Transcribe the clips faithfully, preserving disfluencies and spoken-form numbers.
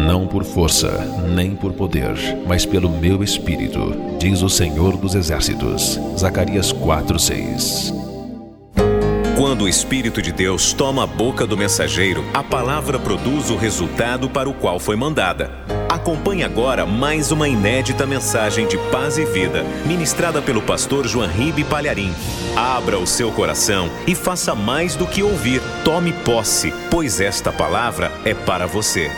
não por força, nem por poder, mas pelo meu Espírito, diz o Senhor dos Exércitos. Zacarias quatro, seis. Quando o Espírito de Deus toma a boca do mensageiro, a palavra produz o resultado para o qual foi mandada. Acompanhe agora mais uma inédita mensagem de paz e vida, ministrada pelo pastor João Ribe Palharim. Abra o seu coração e faça mais do que ouvir. Tome posse, pois esta palavra é para você.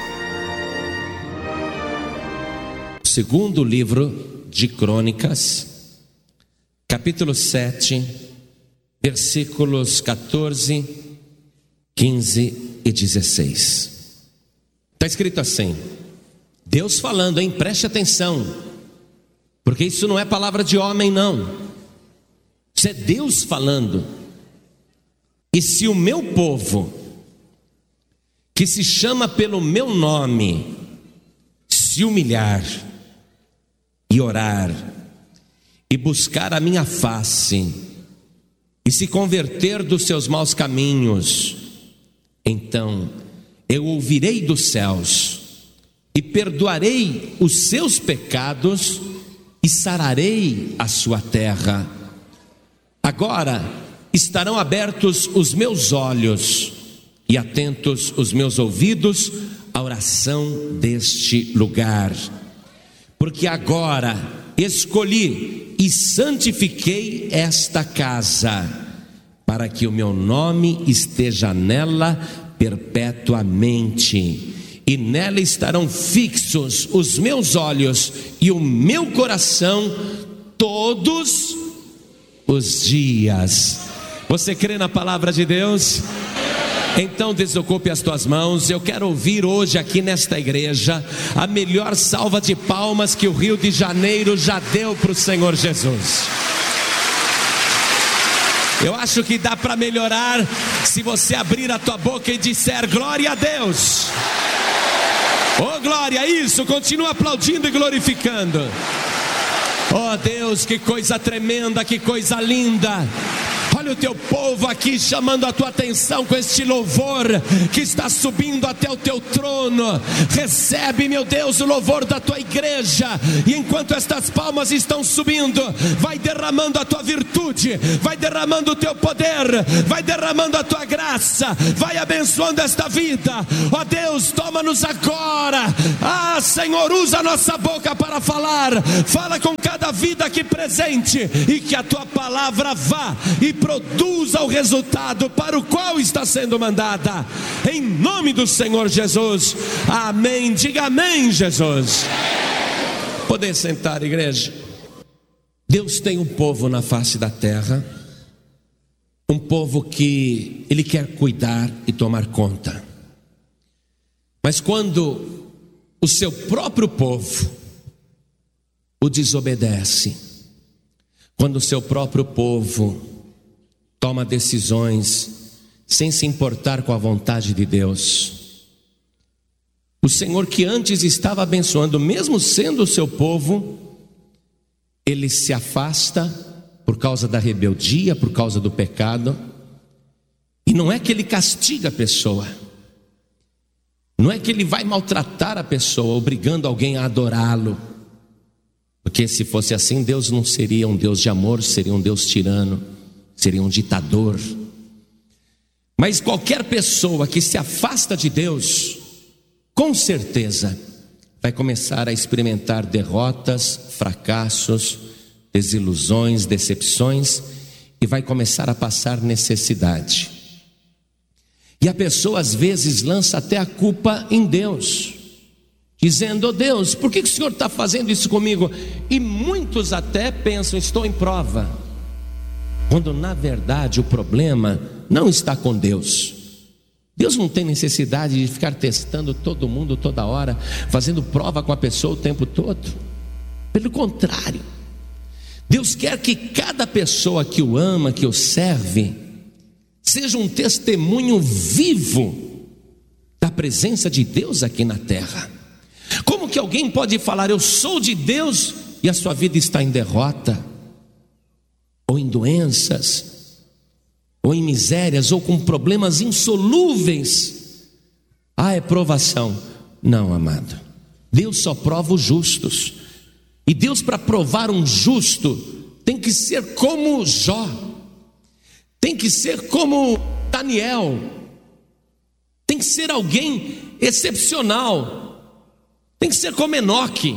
Segundo livro de Crônicas, capítulo sete, versículos catorze, quinze e dezesseis. Está escrito assim: Deus falando, hein? Preste atenção, porque isso não é palavra de homem, não. Isso é Deus falando. E se o meu povo, que se chama pelo meu nome, se humilhar e orar e buscar a minha face e se converter dos seus maus caminhos, então eu ouvirei dos céus e perdoarei os seus pecados e sararei a sua terra. Agora estarão abertos os meus olhos e atentos os meus ouvidos à oração deste lugar, porque agora escolhi e santifiquei esta casa, para que o meu nome esteja nela perpetuamente, e nela estarão fixos os meus olhos e o meu coração todos os dias. Você crê na palavra de Deus? Então desocupe as tuas mãos. Eu quero ouvir hoje aqui nesta igreja a melhor salva de palmas que o Rio de Janeiro já deu para o Senhor Jesus. Eu acho que dá para melhorar se você abrir a tua boca e disser glória a Deus. Oh glória, isso, continua aplaudindo e glorificando. Oh Deus, que coisa tremenda, que coisa linda. Olha o teu povo aqui chamando a tua atenção com este louvor que está subindo até o teu trono. Recebe, meu Deus, o louvor da tua igreja. E enquanto estas palmas estão subindo, vai derramando a tua virtude, vai derramando o teu poder, vai derramando a tua graça, vai abençoando esta vida. Ó Deus, toma-nos agora. Ah, Senhor, usa a nossa boca para falar. Fala com cada vida aqui presente, e que a tua palavra vá e produza o resultado para o qual está sendo mandada, em nome do Senhor Jesus, amém. Diga amém, Jesus. Poder sentar, igreja. Deus tem um povo na face da terra, um povo que Ele quer cuidar e tomar conta, mas quando o seu próprio povo o desobedece, quando o seu próprio povo toma decisões sem se importar com a vontade de Deus, o Senhor, que antes estava abençoando, mesmo sendo o seu povo, Ele se afasta por causa da rebeldia, por causa do pecado. E não é que Ele castiga a pessoa, não é que Ele vai maltratar a pessoa, obrigando alguém a adorá-lo, porque se fosse assim, Deus não seria um Deus de amor, seria um Deus tirano, seria um ditador. Mas qualquer pessoa que se afasta de Deus, com certeza vai começar a experimentar derrotas, fracassos, desilusões, decepções, e vai começar a passar necessidade. E a pessoa às vezes lança até a culpa em Deus, dizendo: oh Deus, por que o Senhor está fazendo isso comigo? E muitos até pensam: estou em prova, quando na verdade o problema não está com Deus. Deus não tem necessidade de ficar testando todo mundo toda hora, fazendo prova com a pessoa o tempo todo. Pelo contrário, Deus quer que cada pessoa que o ama, que o serve, seja um testemunho vivo da presença de Deus aqui na terra. Como que alguém pode falar: eu sou de Deus, e a sua vida está em derrota, ou em doenças, ou em misérias, ou com problemas insolúveis? Ah, é provação. Não, amado. Deus só prova os justos. E Deus, para provar um justo, tem que ser como Jó, tem que ser como Daniel, tem que ser alguém excepcional, tem que ser como Enoque.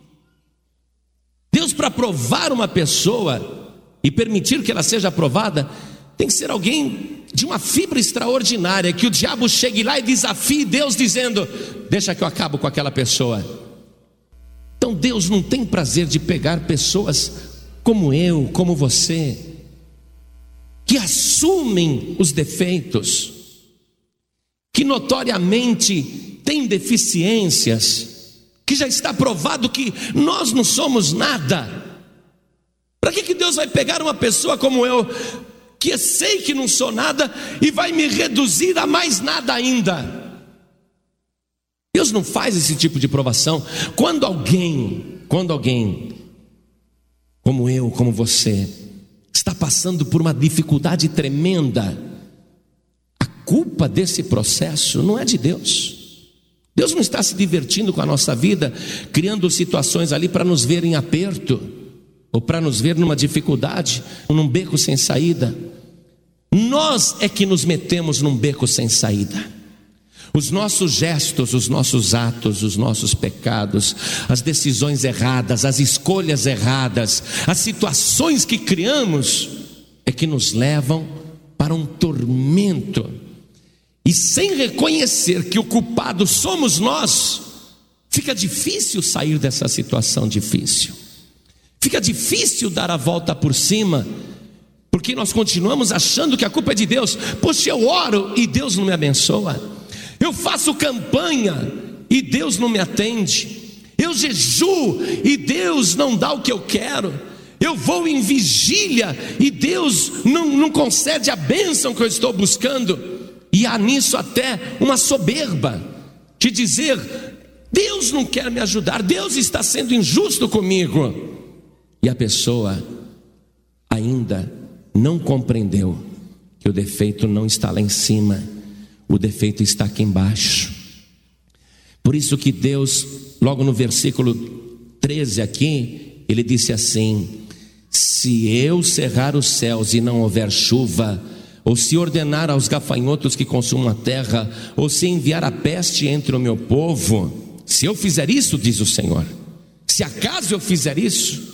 Deus, para provar uma pessoa e permitir que ela seja aprovada, tem que ser alguém de uma fibra extraordinária, que o diabo chegue lá e desafie Deus dizendo: deixa que eu acabo com aquela pessoa. Então Deus não tem prazer de pegar pessoas como eu, como você, que assumem os defeitos, que notoriamente têm deficiências, que já está provado que nós não somos nada. Para que que Deus vai pegar uma pessoa como eu, que eu sei que não sou nada, e vai me reduzir a mais nada ainda? Deus não faz esse tipo de provação. Quando alguém, quando alguém, como eu, como você, está passando por uma dificuldade tremenda, a culpa desse processo não é de Deus. Deus não está se divertindo com a nossa vida, criando situações ali para nos ver em aperto, ou para nos ver numa dificuldade, ou num beco sem saída. Nós é que nos metemos num beco sem saída. Os nossos gestos, os nossos atos, os nossos pecados, as decisões erradas, as escolhas erradas, as situações que criamos, é que nos levam para um tormento. E sem reconhecer que o culpado somos nós, fica difícil sair dessa situação difícil. Fica difícil dar a volta por cima, porque nós continuamos achando que a culpa é de Deus. Poxa, eu oro e Deus não me abençoa. Eu faço campanha e Deus não me atende. Eu jejuo e Deus não dá o que eu quero. Eu vou em vigília e Deus não, não concede a bênção que eu estou buscando. E há nisso até uma soberba de dizer: Deus não quer me ajudar, Deus está sendo injusto comigo. E a pessoa ainda não compreendeu que o defeito não está lá em cima, o defeito está aqui embaixo. Por isso que Deus, logo no versículo treze aqui, ele disse assim: se eu cerrar os céus e não houver chuva, ou se ordenar aos gafanhotos que consumam a terra, ou se enviar a peste entre o meu povo, se eu fizer isso, diz o Senhor, se acaso eu fizer isso,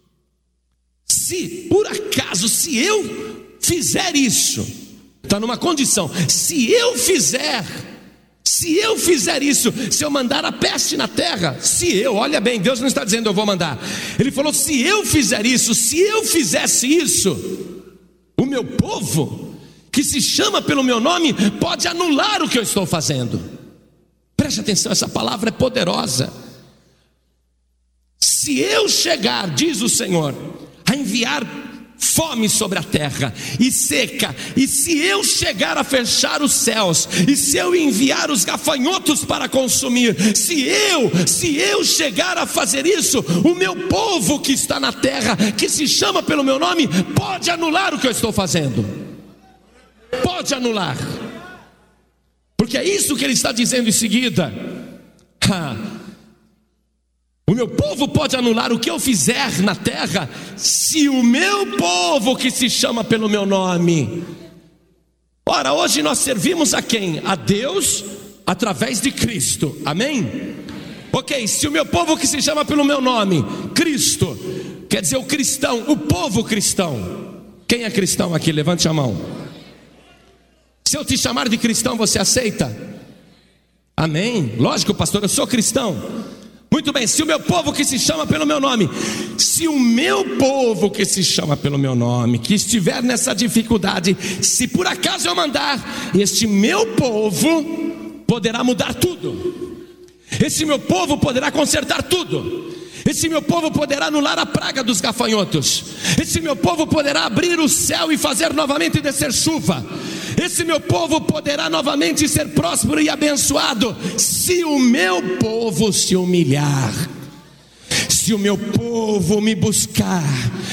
se por acaso, se eu fizer isso, está numa condição, se eu fizer, se eu fizer isso, se eu mandar a peste na terra, se eu, olha bem, Deus não está dizendo eu vou mandar, Ele falou: se eu fizer isso, se eu fizesse isso, o meu povo, que se chama pelo meu nome, pode anular o que eu estou fazendo. Preste atenção, essa palavra é poderosa. Se eu chegar, diz o Senhor, a enviar fome sobre a terra e seca, e se eu chegar a fechar os céus, e se eu enviar os gafanhotos para consumir, se eu, se eu chegar a fazer isso, o meu povo que está na terra, que se chama pelo meu nome, pode anular o que eu estou fazendo. Pode anular. Porque é isso que ele está dizendo em seguida. Ah, o meu povo pode anular o que eu fizer na terra, se o meu povo que se chama pelo meu nome. Ora, hoje nós servimos a quem? A Deus através de Cristo, amém? Ok, se o meu povo que se chama pelo meu nome, Cristo, quer dizer o cristão, o povo cristão. Quem é cristão aqui? Levante a mão. Se eu te chamar de cristão, você aceita? Amém? Lógico, pastor, eu sou cristão. Muito bem, se o meu povo que se chama pelo meu nome, se o meu povo que se chama pelo meu nome, que estiver nessa dificuldade, se por acaso eu mandar, este meu povo poderá mudar tudo. Esse meu povo poderá consertar tudo. Esse meu povo poderá anular a praga dos gafanhotos. Esse meu povo poderá abrir o céu e fazer novamente descer chuva. Esse meu povo poderá novamente ser próspero e abençoado, se o meu povo se humilhar, se o meu povo me buscar, se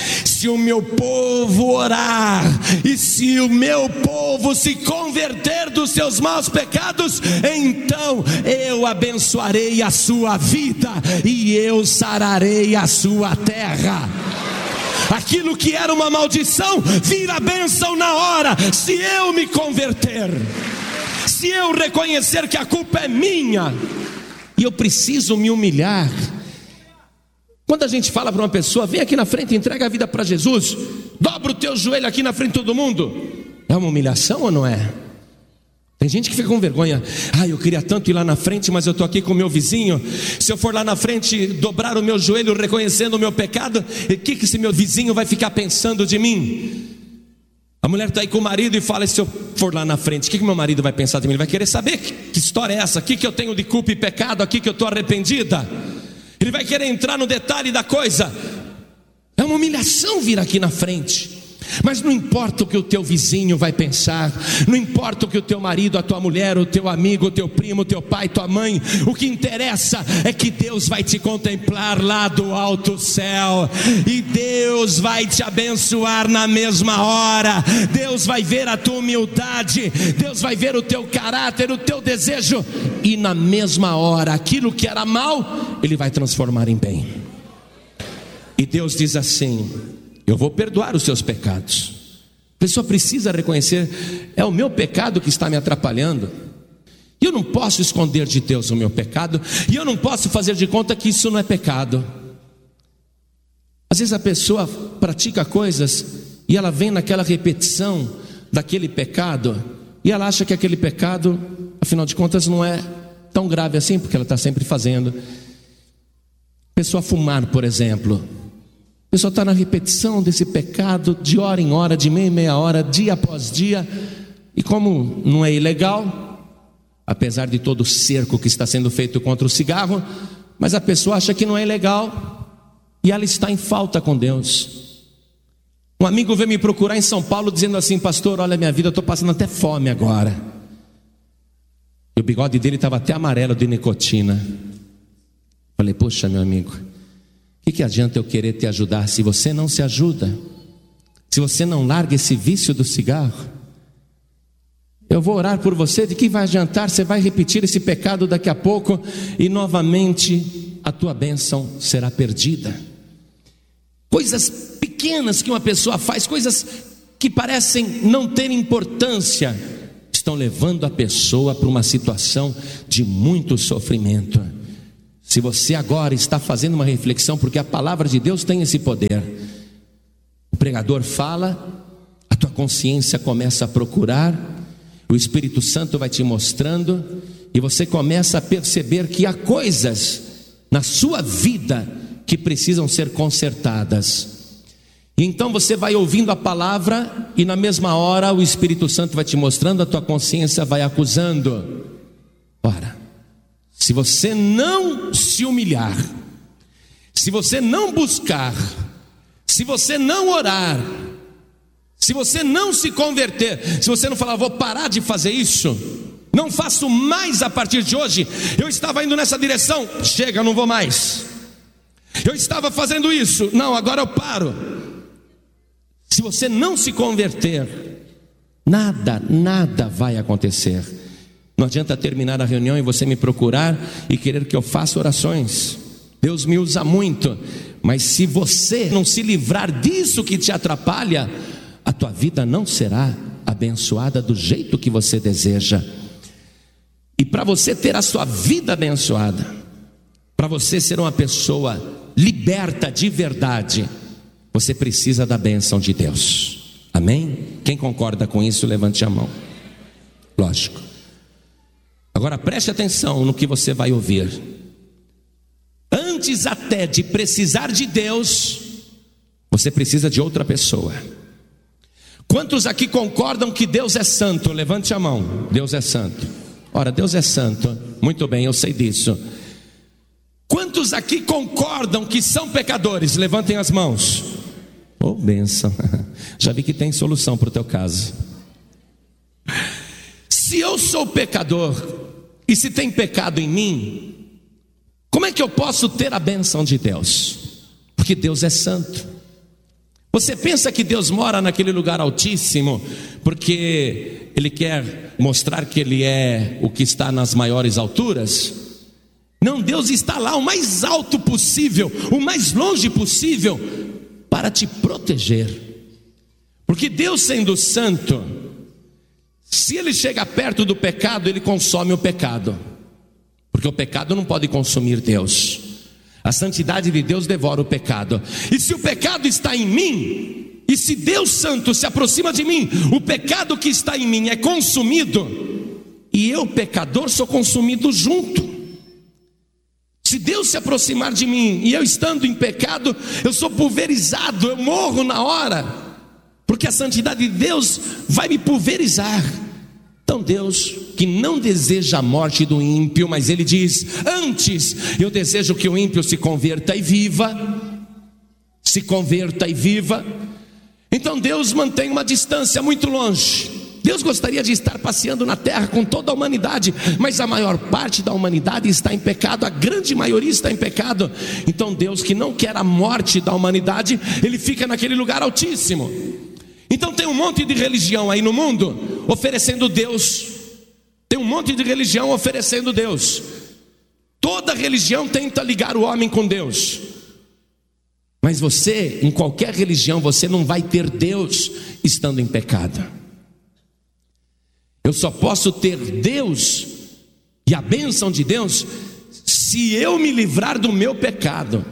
se o meu povo orar, e se o meu povo se converter dos seus maus pecados, então eu abençoarei a sua vida e eu sararei a sua terra. Aquilo que era uma maldição vira bênção na hora, se eu me converter, se eu reconhecer que a culpa é minha e eu preciso me humilhar. Quando a gente fala para uma pessoa, vem aqui na frente, entrega a vida para Jesus, dobra o teu joelho aqui na frente de todo mundo, é uma humilhação ou não é? Tem gente que fica com vergonha. Ah, eu queria tanto ir lá na frente, mas eu estou aqui com o meu vizinho. Se eu for lá na frente, dobrar o meu joelho, reconhecendo o meu pecado, o que, que esse meu vizinho vai ficar pensando de mim? A mulher está aí com o marido e fala: se eu for lá na frente, o que, que meu marido vai pensar de mim? Ele vai querer saber que, que história é essa, o que, que eu tenho de culpa e pecado aqui, que eu estou arrependida. Ele vai querer entrar no detalhe da coisa. É uma humilhação vir aqui na frente. Mas não importa o que o teu vizinho vai pensar, não importa o que o teu marido, a tua mulher, o teu amigo, o teu primo, o teu pai, tua mãe, o que interessa é que Deus vai te contemplar lá do alto céu, e Deus vai te abençoar na mesma hora. Deus vai ver a tua humildade, Deus vai ver o teu caráter, o teu desejo, e na mesma hora, aquilo que era mal, Ele vai transformar em bem. E Deus diz assim: eu vou perdoar os seus pecados. A pessoa precisa reconhecer: é o meu pecado que está me atrapalhando. E eu não posso esconder de Deus o meu pecado, e eu não posso fazer de conta que isso não é pecado. Às vezes a pessoa pratica coisas e ela vem naquela repetição daquele pecado, e ela acha que aquele pecado, afinal de contas, não é tão grave assim, porque ela está sempre fazendo. Pessoa fumar, por exemplo. A pessoa está na repetição desse pecado de hora em hora, de meia em meia hora, dia após dia. E como não é ilegal, apesar de todo o cerco que está sendo feito contra o cigarro, mas a pessoa acha que não é ilegal, e ela está em falta com Deus. Um amigo veio me procurar em São Paulo dizendo assim: pastor, olha a minha vida, eu estou passando até fome agora. E o bigode dele estava até amarelo de nicotina. Falei: poxa, meu amigo, o que, que adianta eu querer te ajudar se você não se ajuda? Se você não larga esse vício do cigarro? Eu vou orar por você, de que vai adiantar? Você vai repetir esse pecado daqui a pouco, e novamente a tua bênção será perdida. Coisas pequenas que uma pessoa faz, coisas que parecem não ter importância, estão levando a pessoa para uma situação de muito sofrimento. Se você agora está fazendo uma reflexão, porque a palavra de Deus tem esse poder. O pregador fala, a tua consciência começa a procurar, o Espírito Santo vai te mostrando, e você começa a perceber que há coisas na sua vida que precisam ser consertadas. E então você vai ouvindo a palavra, e na mesma hora o Espírito Santo vai te mostrando, a tua consciência vai acusando. Ora, se você não se humilhar, se você não buscar, se você não orar, se você não se converter, se você não falar: vou parar de fazer isso, não faço mais a partir de hoje, eu estava indo nessa direção, chega, não vou mais. Eu estava fazendo isso, não, agora eu paro. Se você não se converter, nada, nada vai acontecer. Não adianta terminar a reunião e você me procurar e querer que eu faça orações. Deus me usa muito, mas se você não se livrar disso que te atrapalha, a tua vida não será abençoada do jeito que você deseja. E para você ter a sua vida abençoada, para você ser uma pessoa liberta de verdade, você precisa da bênção de Deus. Amém? Quem concorda com isso, levante a mão. Lógico. Agora preste atenção no que você vai ouvir. Antes até de precisar de Deus, você precisa de outra pessoa. Quantos aqui concordam que Deus é santo? Levante a mão. Deus é santo. Ora, Deus é santo. Muito bem, eu sei disso. Quantos aqui concordam que são pecadores? Levantem as mãos. Oh, bênção. Já vi que tem solução para o teu caso. Se eu sou pecador, e se tem pecado em mim, como é que eu posso ter a bênção de Deus? Porque Deus é santo. Você pensa que Deus mora naquele lugar altíssimo porque Ele quer mostrar que Ele é o que está nas maiores alturas? Não, Deus está lá o mais alto possível, o mais longe possível, para te proteger. Porque Deus, sendo santo, se Ele chega perto do pecado, Ele consome o pecado. Porque o pecado não pode consumir Deus. A santidade de Deus devora o pecado. E se o pecado está em mim, e se Deus santo se aproxima de mim, o pecado que está em mim é consumido, e eu, pecador, sou consumido junto. Se Deus se aproximar de mim e eu estando em pecado, eu sou pulverizado, eu morro na hora, porque a santidade de Deus vai me pulverizar. Então Deus, que não deseja a morte do ímpio, mas Ele diz: antes eu desejo que o ímpio se converta e viva, se converta e viva. Então Deus mantém uma distância muito longe. Deus gostaria de estar passeando na terra com toda a humanidade, mas a maior parte da humanidade está em pecado, a grande maioria está em pecado. Então Deus, que não quer a morte da humanidade, Ele fica naquele lugar altíssimo. Então tem um monte de religião aí no mundo oferecendo Deus. Tem um monte de religião oferecendo Deus. Toda religião tenta ligar o homem com Deus. Mas você, em qualquer religião, você não vai ter Deus estando em pecado. Eu só posso ter Deus e a bênção de Deus se eu me livrar do meu pecado.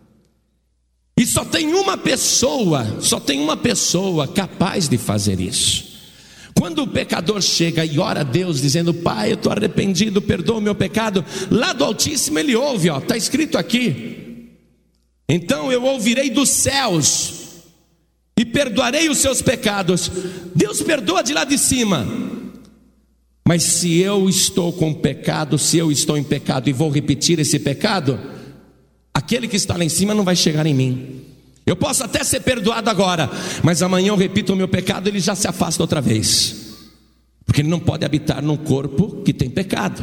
E só tem uma pessoa, só tem uma pessoa capaz de fazer isso. Quando o pecador chega e ora a Deus dizendo: Pai, eu estou arrependido, perdoa o meu pecado, lá do Altíssimo Ele ouve, ó, está escrito aqui: então eu ouvirei dos céus e perdoarei os seus pecados. Deus perdoa de lá de cima. Mas se eu estou com pecado, se eu estou em pecado e vou repetir esse pecado, aquele que está lá em cima não vai chegar em mim. Eu posso até ser perdoado agora, mas amanhã eu repito o meu pecado, ele já se afasta outra vez, porque ele não pode habitar num corpo que tem pecado.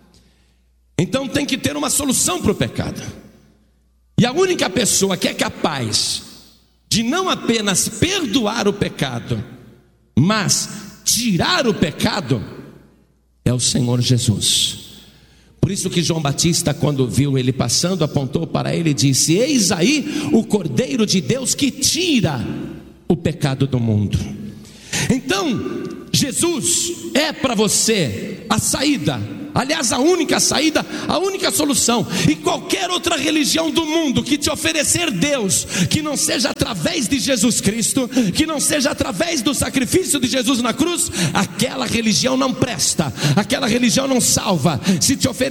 Então tem que ter uma solução para o pecado. E a única pessoa que é capaz de não apenas perdoar o pecado, mas tirar o pecado, é o Senhor Jesus. Por isso que João Batista, quando viu ele passando, apontou para ele e disse: eis aí o Cordeiro de Deus que tira o pecado do mundo. Então Jesus é para você a saída, aliás a única saída, a única solução. E qualquer outra religião do mundo que te oferecer Deus, que não seja através de Jesus Cristo, que não seja através do sacrifício de Jesus na cruz, aquela religião não presta, aquela religião não salva. Se te oferecer